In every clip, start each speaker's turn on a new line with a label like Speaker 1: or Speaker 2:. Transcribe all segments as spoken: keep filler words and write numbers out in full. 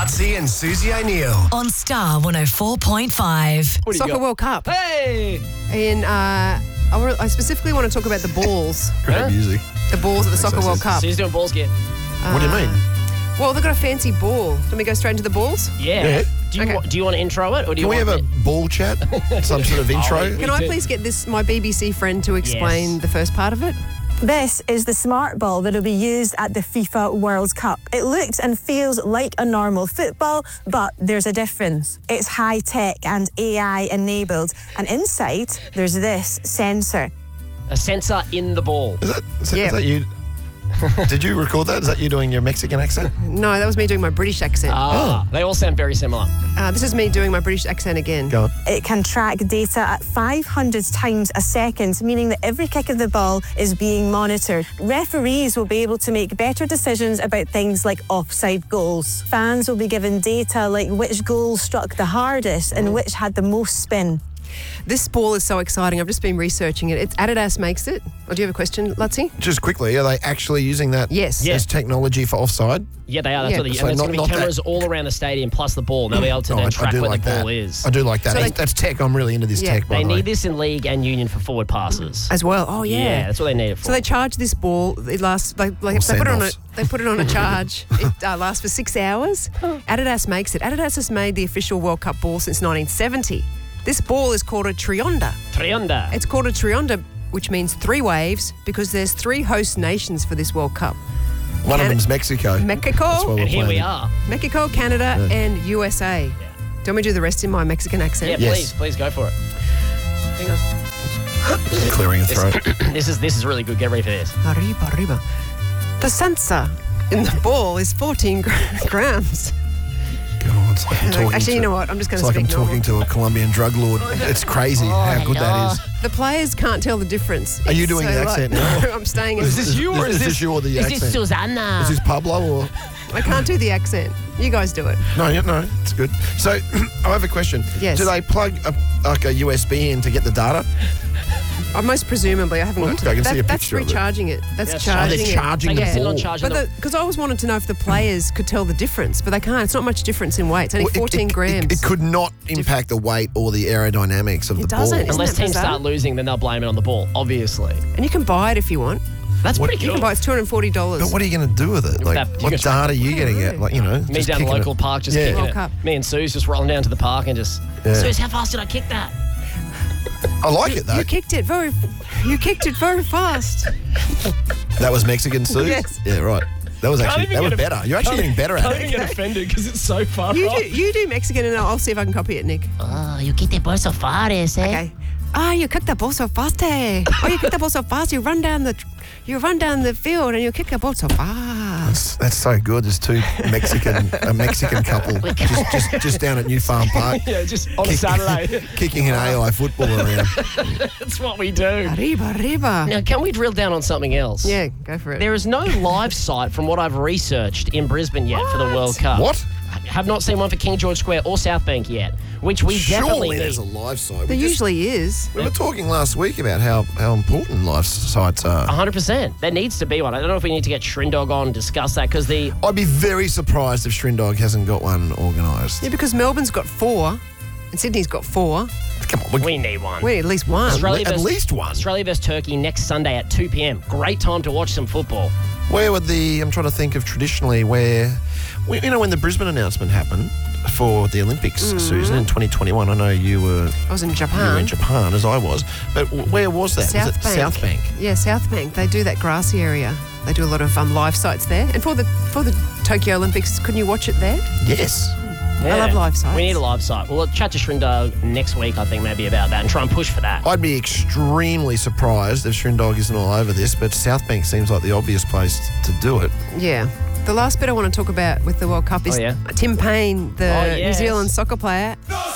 Speaker 1: Lutzi and Susie O'Neill.
Speaker 2: On Star one oh four point five.
Speaker 3: What do you
Speaker 4: Soccer
Speaker 3: got?
Speaker 4: World Cup.
Speaker 3: Hey!
Speaker 4: And uh, I, re- I specifically want to talk about the balls.
Speaker 5: Great
Speaker 3: Huh?
Speaker 5: music.
Speaker 4: The balls at the Soccer
Speaker 5: so,
Speaker 4: World
Speaker 5: so-
Speaker 4: Cup.
Speaker 3: So he's doing balls get.
Speaker 5: What do you mean?
Speaker 4: Well, they've got a fancy ball. Can we go straight into the balls?
Speaker 3: Yeah.
Speaker 5: Yeah.
Speaker 3: Do you
Speaker 4: Okay.
Speaker 3: wa- do you want to intro it or do you
Speaker 5: Can we
Speaker 3: want
Speaker 5: have a
Speaker 3: it-
Speaker 5: ball chat? Some sort of intro?
Speaker 3: we-
Speaker 4: Can I
Speaker 3: do.
Speaker 4: please get this my B B C friend to explain
Speaker 3: Yes.
Speaker 4: the first part of it?
Speaker 6: This is the smart ball that will be used at the FIFA World Cup. It looks and feels like a normal football, but there's a difference. It's high-tech and A I enabled, and inside there's this sensor.
Speaker 3: a sensor in the ball?
Speaker 5: Is that, is, that,
Speaker 4: Yeah.
Speaker 5: is that you? Did you record that? Is that you doing your Mexican accent?
Speaker 4: No, that was me doing my British accent.
Speaker 3: Ah, they all sound very similar.
Speaker 4: Uh, this is me doing my British accent again.
Speaker 5: Go on.
Speaker 6: It can track data at five hundred times a second, meaning that every kick of the ball is being monitored. Referees will be able to make better decisions about things like offside goals. Fans will be given data like which goal struck the hardest and which had the most spin.
Speaker 4: This ball is so exciting. I've just been researching it. It's Adidas makes it. Or do you have a question, Lutzi?
Speaker 5: Just quickly, are they actually using that
Speaker 4: Yes.
Speaker 3: Yeah.
Speaker 5: as technology for offside?
Speaker 3: Yeah, they are. That's
Speaker 4: Yeah.
Speaker 3: what they,
Speaker 5: So
Speaker 3: and there's
Speaker 5: not-
Speaker 3: going to
Speaker 5: not
Speaker 3: be
Speaker 5: that-
Speaker 3: cameras all around the stadium plus the ball. And they'll be able to
Speaker 5: Oh,
Speaker 3: then
Speaker 5: I, I
Speaker 3: track
Speaker 5: do
Speaker 3: where
Speaker 5: like
Speaker 3: the
Speaker 5: that.
Speaker 3: ball is.
Speaker 5: I do like that.
Speaker 4: So
Speaker 5: That's-
Speaker 4: they-
Speaker 5: that's tech. I'm really into this
Speaker 4: Yeah.
Speaker 5: tech, by
Speaker 3: They
Speaker 5: the way.
Speaker 3: need this in league and union for forward passes.
Speaker 4: As well. Oh, yeah.
Speaker 3: Yeah, that's what they need it for.
Speaker 4: So they charge this ball. It lasts like, like
Speaker 5: Or
Speaker 4: they put it on a
Speaker 5: send-offs.
Speaker 4: they put it on a charge. It uh, lasts for six hours. Adidas makes it. Adidas has made the official World Cup ball since nineteen seventy. This ball is called a Trionda.
Speaker 3: Trionda.
Speaker 4: It's called a Trionda, which means three waves, because there's three host nations for this World Cup:
Speaker 5: One of
Speaker 4: Can-
Speaker 5: them's Mexico. That's why
Speaker 4: Mexico,
Speaker 5: we're
Speaker 3: And here we
Speaker 5: playing.
Speaker 3: are.
Speaker 4: Mexico, Canada,
Speaker 5: Yeah.
Speaker 4: and U S A. Do you want me to do the rest in my Mexican accent?
Speaker 3: Yeah,
Speaker 5: Yes.
Speaker 3: please, please go for it.
Speaker 4: Hang on.
Speaker 5: Clearing a throat.
Speaker 3: This is this is really good. Get ready for this.
Speaker 4: Arriba, arriba. The sensor in the ball is fourteen gra- grams.
Speaker 5: God, it's like I'm talking
Speaker 4: Actually,
Speaker 5: to,
Speaker 4: you know what? I'm just going
Speaker 5: It's
Speaker 4: to
Speaker 5: like I'm
Speaker 4: speak normal.
Speaker 5: talking to a Colombian drug lord. It's crazy how good that is.
Speaker 4: The players can't tell the difference.
Speaker 5: Are you
Speaker 4: It's
Speaker 5: doing
Speaker 4: so
Speaker 5: the
Speaker 4: like-
Speaker 5: accent now?
Speaker 4: No, I'm staying in.
Speaker 5: Is this you or is this you or the
Speaker 3: Is
Speaker 5: accent?
Speaker 3: this Susanna?
Speaker 5: Is this Pablo or?
Speaker 4: I can't do the accent. You guys do it.
Speaker 5: No, yeah, no, it's good. So, I have a question.
Speaker 4: Yes.
Speaker 5: Do they plug a, like a U S B in to get the data?
Speaker 4: Uh, most presumably, I haven't
Speaker 5: Well,
Speaker 4: looked
Speaker 5: I
Speaker 4: at
Speaker 5: can
Speaker 4: that.
Speaker 5: see a
Speaker 4: That's
Speaker 5: picture of it.
Speaker 4: recharging it. That's
Speaker 3: Yeah,
Speaker 4: charging
Speaker 5: they're
Speaker 4: it.
Speaker 5: charging
Speaker 3: They
Speaker 5: the
Speaker 3: can sit on
Speaker 5: ball.
Speaker 3: charging
Speaker 4: But because I always wanted to know if the players could tell the difference, but they can't. It's not much difference in weight. It's only
Speaker 5: Well, it-
Speaker 4: fourteen
Speaker 5: it,
Speaker 4: grams.
Speaker 5: It, it could not impact the weight or the aerodynamics of
Speaker 4: It
Speaker 5: the
Speaker 4: doesn't.
Speaker 5: ball.
Speaker 4: Isn't
Speaker 3: Unless
Speaker 4: that
Speaker 3: teams
Speaker 4: bizarre?
Speaker 3: start losing, then they'll blame it on the ball, obviously.
Speaker 4: and you can buy it if you want.
Speaker 3: That's
Speaker 5: What-
Speaker 3: pretty
Speaker 4: You
Speaker 3: cool.
Speaker 4: can buy it. It's two hundred forty dollars.
Speaker 5: But what are you going to do with it? Like,
Speaker 3: that- you
Speaker 5: what
Speaker 3: can-
Speaker 5: data are you getting at? Like, you know,
Speaker 3: Me
Speaker 5: just
Speaker 3: down the
Speaker 5: kicking
Speaker 3: local
Speaker 5: it.
Speaker 3: park just
Speaker 5: Yeah.
Speaker 3: kicking
Speaker 4: World
Speaker 3: it.
Speaker 4: Cup.
Speaker 3: Me and Sue's just rolling down to the park and just,
Speaker 5: Yeah.
Speaker 3: Suze, how fast did I kick that?
Speaker 5: I like it though.
Speaker 4: You kicked it very. You kicked it very fast.
Speaker 5: That was Mexican Sue?
Speaker 4: Yes.
Speaker 5: Yeah, right. That was actually
Speaker 3: even
Speaker 5: that was
Speaker 3: get a-
Speaker 5: better. You're actually getting better at
Speaker 3: I
Speaker 5: it.
Speaker 3: don't even get offended because it's so far
Speaker 4: You
Speaker 3: off.
Speaker 4: do. You do Mexican, and I'll I'll see if I can copy it, Nick.
Speaker 3: Oh, you kicked it por so far, eh?
Speaker 4: Okay. Ah, you kicked the ball so fast, eh? Oh, you kicked the ball so fast. You run down the, you run down the field, and you kick the ball so fast.
Speaker 5: That's so good. There's two Mexican a Mexican couple just, just just down at New Farm Park
Speaker 3: Yeah, just on a Saturday.
Speaker 5: kicking an A I football around.
Speaker 3: That's what we do.
Speaker 4: Arriba, arriba.
Speaker 3: Now, can we drill down on something else?
Speaker 4: Yeah, go for it.
Speaker 3: There is no live site from what I've researched in Brisbane yet for the World Cup.
Speaker 5: What?
Speaker 3: I have not seen one for King George Square or South Bank yet, which we definitely
Speaker 5: Surely there's a
Speaker 3: need.
Speaker 5: live site.
Speaker 4: There
Speaker 5: We, just-
Speaker 4: usually is.
Speaker 5: we were talking last week about how, how important live sites are.
Speaker 3: one hundred percent. There needs to be one. I don't know if we need to get Shrindog on and discuss that because the
Speaker 5: I'd be very surprised if Shrindog hasn't got one organised.
Speaker 4: Yeah, because Melbourne's got four, and Sydney's got four.
Speaker 5: Come on, we,
Speaker 3: we need one.
Speaker 4: We need at least one.
Speaker 3: Australia
Speaker 5: at
Speaker 3: versus-
Speaker 5: least one.
Speaker 3: Australia versus Turkey next Sunday at two p.m. Great time to watch some football.
Speaker 5: Where would the, I'm trying to think of traditionally where, where- you know, when the Brisbane announcement happened for the Olympics,
Speaker 4: Mm-hmm.
Speaker 5: Susan, in twenty twenty-one, I know you were,
Speaker 4: I was in
Speaker 5: you were
Speaker 4: Japan.
Speaker 5: in Japan, as I was, but w- where was that?
Speaker 4: South
Speaker 5: was it
Speaker 4: Bank.
Speaker 5: South Bank?
Speaker 4: Yeah, South Bank. They do that grassy area. They do a lot of um, live sites there. And for the for the Tokyo Olympics, couldn't you watch it there?
Speaker 5: Yes.
Speaker 4: I love live sites.
Speaker 3: We need a live site. We'll chat to Shrindog next week, I think, maybe about that and try and push for that.
Speaker 5: I'd be extremely surprised if Shrindog isn't all over this, but South Bank seems like the obvious place to do it.
Speaker 4: Yeah. The last bit I want to talk about with the World Cup is
Speaker 3: Oh, yeah?
Speaker 4: Tim Payne, the
Speaker 3: Oh,
Speaker 4: New
Speaker 3: yes.
Speaker 4: Zealand soccer player,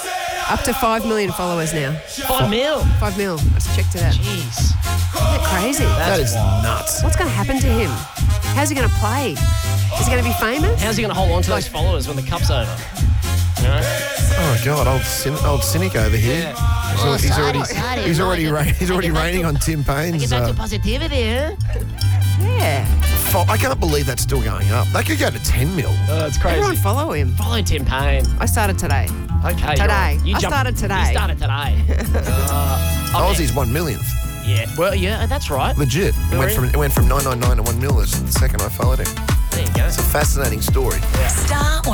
Speaker 4: up to five million followers now.
Speaker 3: Five mil.
Speaker 4: Five mil. I just checked it out. Isn't
Speaker 3: Jeez.
Speaker 4: that crazy?
Speaker 5: That is nuts.
Speaker 4: What's going to happen to him? How's he going to play? Is he going to be famous?
Speaker 3: How's he going to hold on to those followers when the cup's over? You know?
Speaker 5: Oh God, old cyn- old cynic over here. He's, al- he's already he's already ra- he's already raining on Tim Payne's uh,
Speaker 3: positivity, huh?
Speaker 4: Yeah.
Speaker 5: fo- I can't believe that's still going up. They could go to ten mil.
Speaker 3: Oh, it's crazy.
Speaker 4: Everyone follow him.
Speaker 3: Follow Tim Payne.
Speaker 4: I started today.
Speaker 3: Okay.
Speaker 4: Today.
Speaker 3: You
Speaker 4: I
Speaker 3: jumped-
Speaker 4: started today.
Speaker 3: You started today. uh, okay.
Speaker 5: Aussie's one millionth.
Speaker 3: Yeah. Well, yeah, that's right.
Speaker 5: Legit. It
Speaker 3: Really?
Speaker 5: went from it went from nine ninety-nine to one mil the second I followed him.
Speaker 3: There you go.
Speaker 5: It's a fascinating story.
Speaker 2: Star